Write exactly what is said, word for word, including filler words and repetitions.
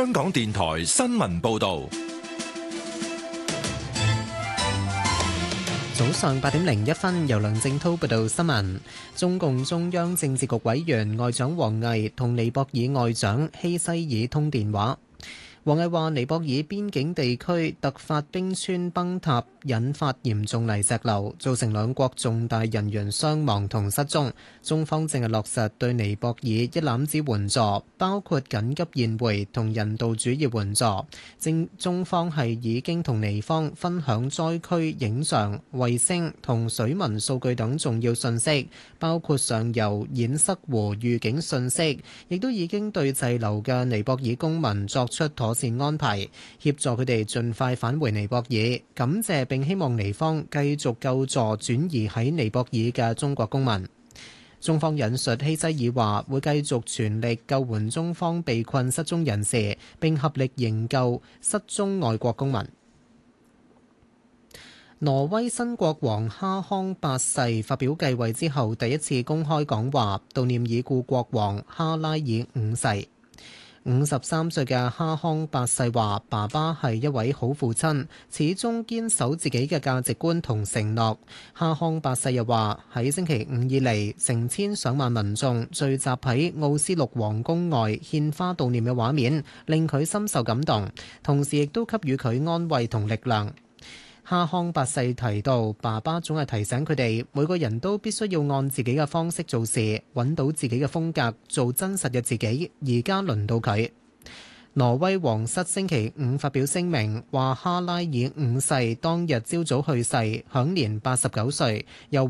香港電台新聞報道。 早上八點零一分，由梁正濤報道新聞。中共中央政治局委員外長王毅同尼泊爾外長希西爾通電話。王毅話：尼泊爾邊境地區突發冰川崩塌，引發嚴重泥石流，造成兩國重大人員傷亡同失蹤。中方正係落實對尼泊爾一攬子援助，包括緊急宴會同人道主義援助。正中方係已經同尼方分享災區影像、衛星同水文數據等重要信息，包括上游堰塞湖預警信息，亦都已經對滯留嘅尼泊爾公民作出妥善安排，協助佢哋盡快返回尼泊爾。感謝並希望尼方繼續救助轉移喺尼泊爾嘅中國公民。中方引述希西爾話，會繼續全力救援中方被困失蹤人士，並合力營救失蹤外國公民。挪威新國王哈康八世發表繼位之後第一次公開講話，悼念已故國王哈拉爾五世。五十三歲嘅哈康八世話：爸爸係一位好父親，始終堅守自己嘅價值觀同承諾。哈康八世又話：喺星期五以嚟，成千上萬民眾聚集喺奧斯陸皇宮外獻花悼念嘅畫面，令佢深受感動，同時亦都給予佢安慰同力量。哈康八世提到，爸爸總係提醒佢哋，每個人都必須要按自己嘅方式做事，揾到自己嘅風格，做真實嘅自己。而家輪到佢。挪威皇室星期五發表聲明，話哈拉爾五世當日朝早去世，享年八十九歲。又